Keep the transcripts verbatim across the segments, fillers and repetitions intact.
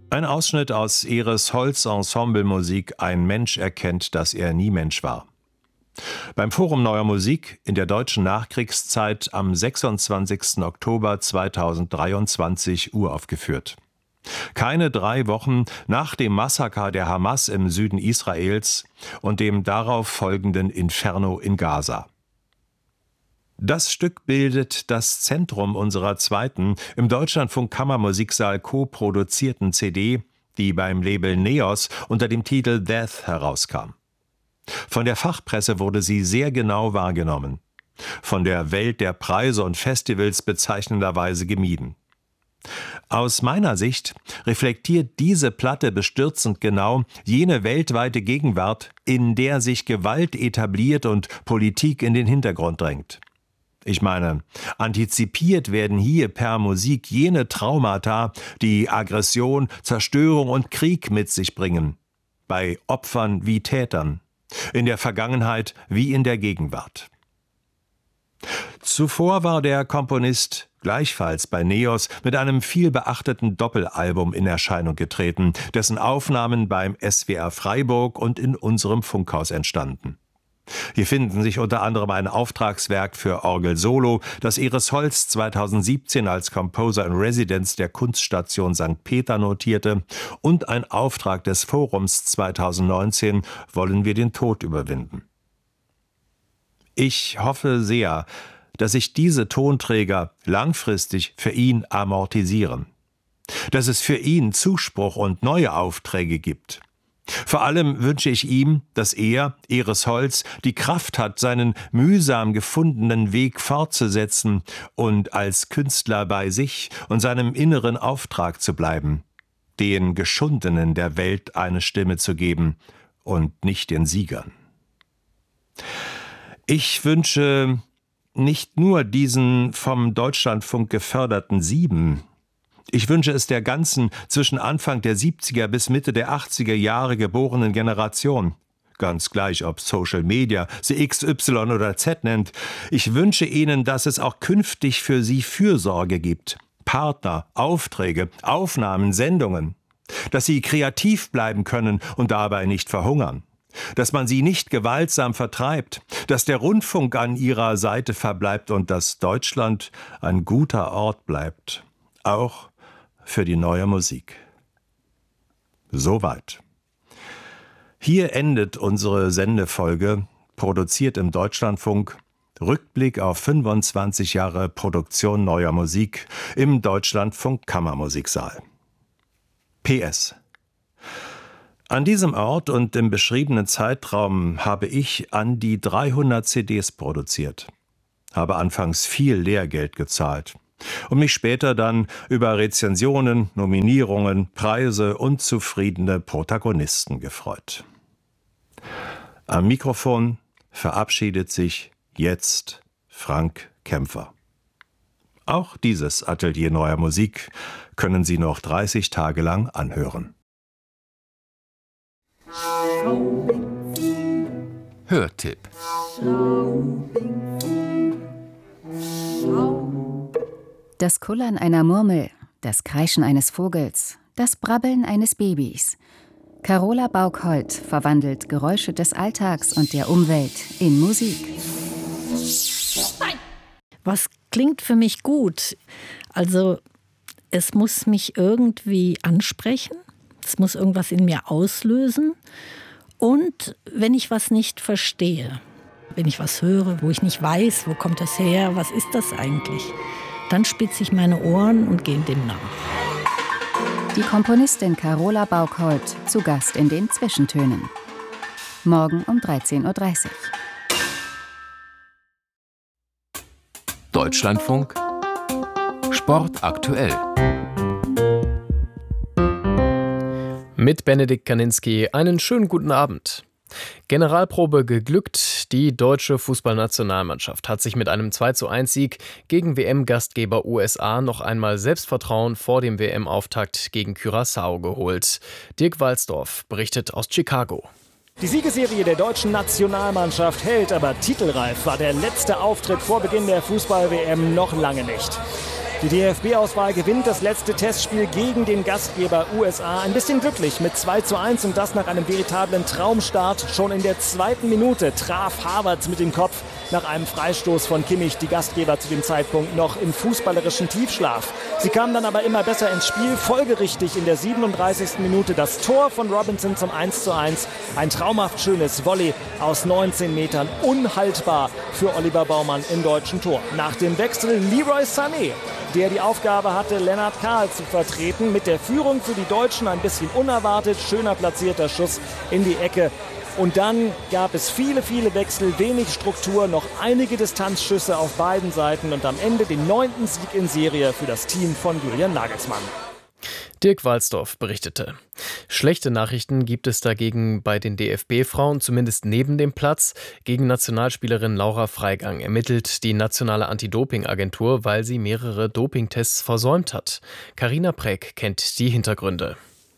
Ein Ausschnitt aus Iris Holz Ensemblemusik »Ein Mensch erkennt, dass er nie Mensch war«. Beim Forum Neuer Musik in der deutschen Nachkriegszeit am sechsundzwanzigsten Oktober zweitausenddreiundzwanzig uraufgeführt. Keine drei Wochen nach dem Massaker der Hamas im Süden Israels und dem darauf folgenden Inferno in Gaza. Das Stück bildet das Zentrum unserer zweiten, im Deutschlandfunk Kammermusiksaal co-produzierten C D, die beim Label Neos unter dem Titel Death herauskam. Von der Fachpresse wurde sie sehr genau wahrgenommen, von der Welt der Preise und Festivals bezeichnenderweise gemieden. Aus meiner Sicht reflektiert diese Platte bestürzend genau jene weltweite Gegenwart, in der sich Gewalt etabliert und Politik in den Hintergrund drängt. Ich meine, antizipiert werden hier per Musik jene Traumata, die Aggression, Zerstörung und Krieg mit sich bringen. Bei Opfern wie Tätern, in der Vergangenheit wie in der Gegenwart. Zuvor war der Komponist gleichfalls bei Neos mit einem vielbeachteten Doppelalbum in Erscheinung getreten, dessen Aufnahmen beim S W R Freiburg und in unserem Funkhaus entstanden. Hier finden sich unter anderem ein Auftragswerk für Orgel-Solo, das Iris Holz zweitausendsiebzehn als Composer in Residence der Kunststation Sankt Peter notierte, und ein Auftrag des Forums zweitausendneunzehn, Wollen wir den Tod überwinden. Ich hoffe sehr, dass sich diese Tonträger langfristig für ihn amortisieren, dass es für ihn Zuspruch und neue Aufträge gibt. Vor allem wünsche ich ihm, dass er, Iris Holz, die Kraft hat, seinen mühsam gefundenen Weg fortzusetzen und als Künstler bei sich und seinem inneren Auftrag zu bleiben, den Geschundenen der Welt eine Stimme zu geben und nicht den Siegern. Ich wünsche nicht nur diesen vom Deutschlandfunk geförderten Sieben. Ich wünsche es der ganzen zwischen Anfang der siebziger bis Mitte der achtziger Jahre geborenen Generation. Ganz gleich, ob Social Media sie X, Y oder Z nennt. Ich wünsche ihnen, dass es auch künftig für sie Fürsorge gibt. Partner, Aufträge, Aufnahmen, Sendungen. Dass sie kreativ bleiben können und dabei nicht verhungern. Dass man sie nicht gewaltsam vertreibt. Dass der Rundfunk an ihrer Seite verbleibt und dass Deutschland ein guter Ort bleibt. Auch für die neue Musik. Soweit. Hier endet unsere Sendefolge, produziert im Deutschlandfunk, Rückblick auf fünfundzwanzig Jahre Produktion neuer Musik im Deutschlandfunk Kammermusiksaal. P S. An diesem Ort und im beschriebenen Zeitraum habe ich an die dreihundert C Ds produziert, habe anfangs viel Lehrgeld gezahlt und mich später dann über Rezensionen, Nominierungen, Preise und zufriedene Protagonisten gefreut. Am Mikrofon verabschiedet sich jetzt Frank Kämpfer. Auch dieses Atelier neuer Musik können Sie noch dreißig Tage lang anhören. Hörtipp. Das Kullern einer Murmel, das Kreischen eines Vogels, das Brabbeln eines Babys. Carola Baukholt verwandelt Geräusche des Alltags und der Umwelt in Musik. Was klingt für mich gut? Also, es muss mich irgendwie ansprechen. Es muss irgendwas in mir auslösen. Und wenn ich was nicht verstehe, wenn ich was höre, wo ich nicht weiß, wo kommt das her, was ist das eigentlich, dann spitze ich meine Ohren und gehe dem nach. Die Komponistin Carola Baukholt zu Gast in den Zwischentönen. Morgen um dreizehn Uhr dreißig. Deutschlandfunk Sport aktuell. Mit Benedikt Kaninski einen schönen guten Abend. Generalprobe geglückt. Die deutsche Fußballnationalmannschaft hat sich mit einem zwei zu eins Sieg gegen W M-Gastgeber U S A noch einmal Selbstvertrauen vor dem W M-Auftakt gegen Curaçao geholt. Dirk Walsdorf berichtet aus Chicago. Die Siegesserie der deutschen Nationalmannschaft hält, aber titelreif war der letzte Auftritt vor Beginn der Fußball-W M noch lange nicht. Die D F B-Auswahl gewinnt das letzte Testspiel gegen den Gastgeber U S A. Ein bisschen glücklich mit zwei zu eins und das nach einem veritablen Traumstart. Schon in der zweiten Minute traf Havertz mit dem Kopf nach einem Freistoß von Kimmich, die Gastgeber zu dem Zeitpunkt noch im fußballerischen Tiefschlaf. Sie kamen dann aber immer besser ins Spiel. Folgerichtig in der siebenunddreißigsten Minute das Tor von Robinson zum eins zu eins. Ein traumhaft schönes Volley aus neunzehn Metern. Unhaltbar für Oliver Baumann im deutschen Tor. Nach dem Wechsel Leroy Sané, der die Aufgabe hatte, Lennart Kahl zu vertreten. Mit der Führung für die Deutschen ein bisschen unerwartet. Schöner platzierter Schuss in die Ecke. Und dann gab es viele, viele Wechsel, wenig Struktur, noch einige Distanzschüsse auf beiden Seiten und am Ende den neunten Sieg in Serie für das Team von Julian Nagelsmann. Dirk Walsdorf berichtete. Schlechte Nachrichten gibt es dagegen bei den D F B-Frauen, zumindest neben dem Platz. Gegen Nationalspielerin Laura Freigang ermittelt die nationale Anti-Doping-Agentur, weil sie mehrere Dopingtests versäumt hat. Carina Preck kennt die Hintergründe.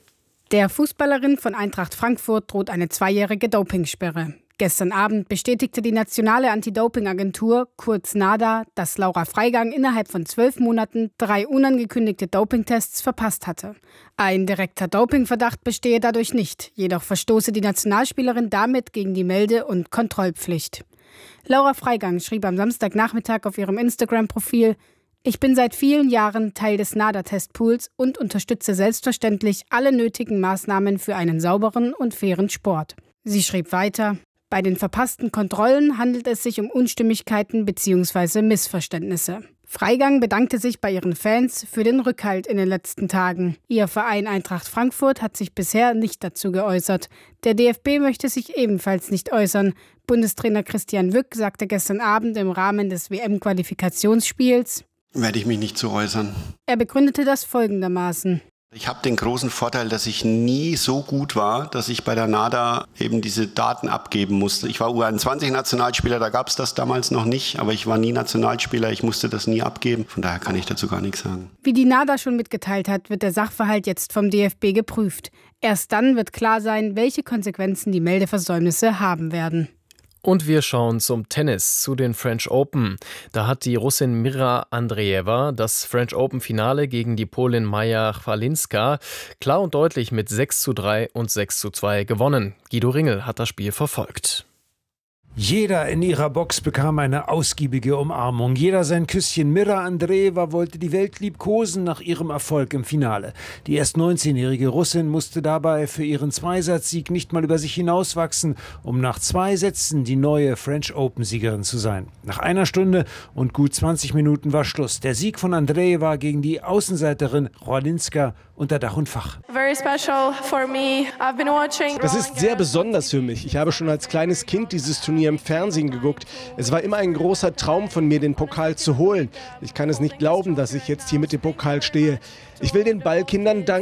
Der Fußballerin von Eintracht Frankfurt droht eine zweijährige Dopingsperre. Gestern Abend bestätigte die nationale Anti-Doping-Agentur, kurz NADA, dass Laura Freigang innerhalb von zwölf Monaten drei unangekündigte Dopingtests verpasst hatte. Ein direkter Dopingverdacht bestehe dadurch nicht, jedoch verstoße die Nationalspielerin damit gegen die Melde- und Kontrollpflicht. Laura Freigang schrieb am Samstagnachmittag auf ihrem Instagram-Profil: Ich bin seit vielen Jahren Teil des NADA-Testpools und unterstütze selbstverständlich alle nötigen Maßnahmen für einen sauberen und fairen Sport. Sie schrieb weiter: Bei den verpassten Kontrollen handelt es sich um Unstimmigkeiten bzw. Missverständnisse. Freigang bedankte sich bei ihren Fans für den Rückhalt in den letzten Tagen. Ihr Verein Eintracht Frankfurt hat sich bisher nicht dazu geäußert. Der D F B möchte sich ebenfalls nicht äußern. Bundestrainer Christian Wück sagte gestern Abend im Rahmen des W M-Qualifikationsspiels: Werde ich mich nicht zu äußern. Er begründete das folgendermaßen: Ich habe den großen Vorteil, dass ich nie so gut war, dass ich bei der NADA eben diese Daten abgeben musste. Ich war U einundzwanzig-Nationalspieler, da gab es das damals noch nicht, aber ich war nie Nationalspieler, ich musste das nie abgeben. Von daher kann ich dazu gar nichts sagen. Wie die NADA schon mitgeteilt hat, wird der Sachverhalt jetzt vom D F B geprüft. Erst dann wird klar sein, welche Konsequenzen die Meldeversäumnisse haben werden. Und wir schauen zum Tennis, zu den French Open. Da hat die Russin Mira Andreeva das French Open Finale gegen die Polin Maja Chwalinska klar und deutlich mit sechs zu drei und sechs zu zwei gewonnen. Guido Ringel hat das Spiel verfolgt. Jeder in ihrer Box bekam eine ausgiebige Umarmung. Jeder sein Küsschen. Mira Andreeva wollte die Welt liebkosen nach ihrem Erfolg im Finale. Die erst neunzehnjährige Russin musste dabei für ihren Zweisatzsieg nicht mal über sich hinauswachsen, um nach zwei Sätzen die neue French Open-Siegerin zu sein. Nach einer Stunde und gut zwanzig Minuten war Schluss. Der Sieg von Andreeva gegen die Außenseiterin Chwalinska unter Dach und Fach. Das ist sehr besonders für mich. Ich habe schon als kleines Kind dieses Turnier im Fernsehen geguckt. Es war immer ein großer Traum von mir, den Pokal zu holen. Ich kann es nicht glauben, dass ich jetzt hier mit dem Pokal stehe. Ich will den Ballkindern danken.